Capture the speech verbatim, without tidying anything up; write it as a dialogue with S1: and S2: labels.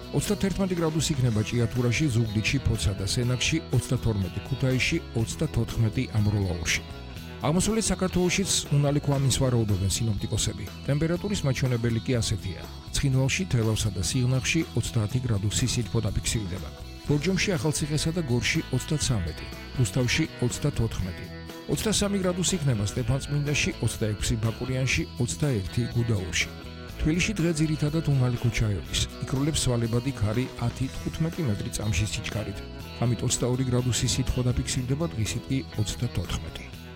S1: ოცდაერთმეტი გრადუსი იქნება ჭიათურაში, ზუგდიდში, ფოთსა და სენაკში, ოცდათორმეტი ქუთაისში, ოცდათოთხმეტი ამროლაურში. აღმოსავლეთ საქართველოშიც უნალიქო ამინს ვარაუდობენ სინოპტიკოსები. ტემპერატურის მაჩვენებელი კი ასეთია. ცხინვალში, თელავსა და სიღნაღში ოცდაათი გრადუსი სითბო დაფიქსირდება. ბორჯომში, ახალციხესა და გორში ოცდათვრამეტი, რუსთავში ოცდათოთხმეტი. ოცდასამი გრადუსი იქნება სტეფანწმინდაში, ოცდაექვსი ბაკურიანში, ოცდაერთი გუდაურში. თბილისში დღე ძირითადად უნალიქო ჩაიოდის. იქროლებს სვალებადი ქარი ათი თხუთმეტი მეტრი წამში სიჩქარით. ამით ოცდაორი გრადუსი სითბო დაფიქსირდება, დღისით კი ოცდათოთხმეტი.